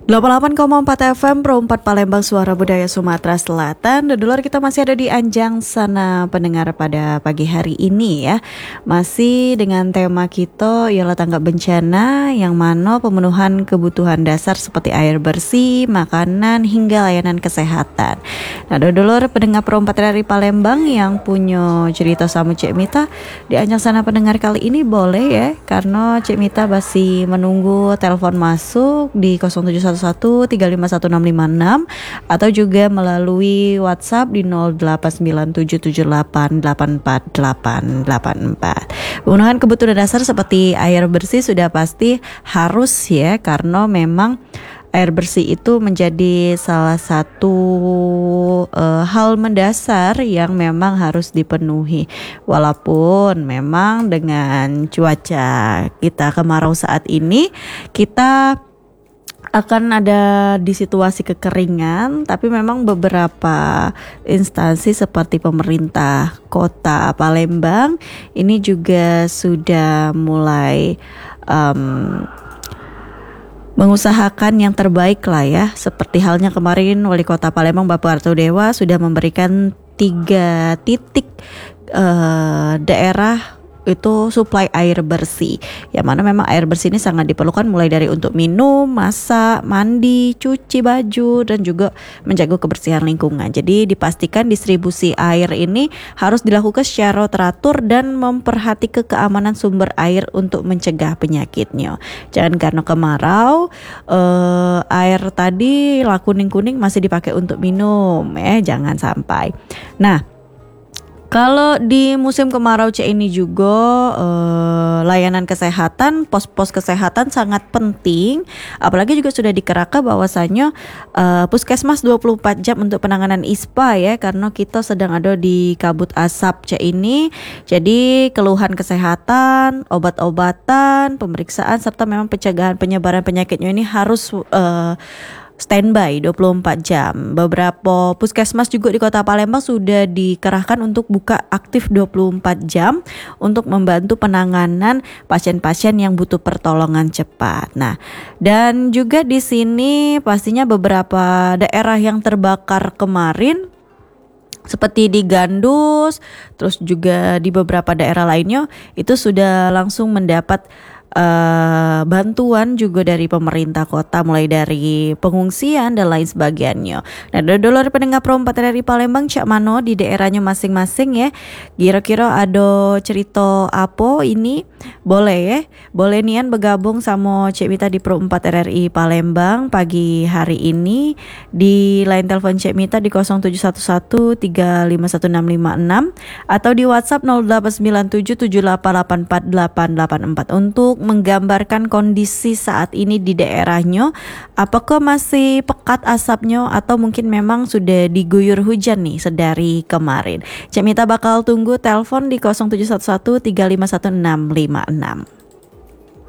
88,4 FM Pro 4 Palembang Suara Budaya Sumatera Selatan. Dan dulu kita masih ada di Anjang Sana pendengar pada pagi hari ini ya. Masih dengan tema kita ialah tanggap bencana, yang mana pemenuhan kebutuhan dasar seperti air bersih, makanan hingga layanan kesehatan. Nah dulu pendengar Pro 4 dari Palembang yang punya cerita sama Cik Mita di Anjang Sana pendengar kali ini boleh ya, karena Cik Mita masih menunggu telepon masuk di 0711351656 atau juga melalui WhatsApp di 089778848884. Pemenuhan kebutuhan dasar seperti air bersih sudah pasti harus ya, karena memang air bersih itu menjadi salah satu hal mendasar yang memang harus dipenuhi. Walaupun memang dengan cuaca kita kemarau saat ini, kita akan ada di situasi kekeringan, tapi memang beberapa instansi seperti pemerintah Kota Palembang ini juga sudah mulai mengusahakan yang terbaik lah ya. Seperti halnya kemarin Wali Kota Palembang Bapak Artodewa sudah memberikan 3 titik daerah itu suplai air bersih, yang mana memang air bersih ini sangat diperlukan, mulai dari untuk minum, masak, mandi, cuci baju, dan juga menjaga kebersihan lingkungan. Jadi dipastikan distribusi air ini harus dilakukan secara teratur dan memperhatikan keamanan sumber air untuk mencegah penyakitnya. Jangan karena kemarau air tadi kuning-kuning masih dipakai untuk minum, jangan sampai. Nah, kalau di musim kemarau ini juga layanan kesehatan, pos-pos kesehatan sangat penting. Apalagi juga sudah dikerahkan bahwasannya puskesmas 24 jam untuk penanganan ISPA ya, karena kita sedang ada di kabut asap ini. Jadi keluhan kesehatan, obat-obatan, pemeriksaan serta memang pencegahan penyebaran penyakitnya ini harus standby 24 jam. Beberapa puskesmas juga di Kota Palembang sudah dikerahkan untuk buka aktif 24 jam untuk membantu penanganan pasien-pasien yang butuh pertolongan cepat. Nah, dan juga di sini pastinya beberapa daerah yang terbakar kemarin seperti di Gandus, terus juga di beberapa daerah lainnya itu sudah langsung mendapat bantuan juga dari pemerintah kota, mulai dari pengungsian dan lain sebagainya. Nah, dulu pendengar Pro 4 dari Palembang, Cak Mano di daerahnya masing-masing ya. Kira-kira ada cerita apa ini? Boleh ya. Boleh nian bergabung sama Cik Mita di Pro 4 RRI Palembang pagi hari ini di line telepon Cik Mita di 0711351656 atau di WhatsApp 089778848884 untuk menggambarkan kondisi saat ini di daerahnya. Apakah masih pekat asapnya atau mungkin memang sudah diguyur hujan nih sedari kemarin. Cik Mita bakal tunggu telepon di 0711351656.